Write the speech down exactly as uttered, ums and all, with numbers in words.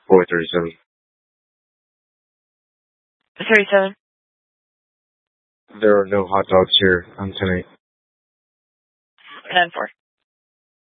four thirty-seven. thirty-seven. There are no hot dogs here on tonight. ten four.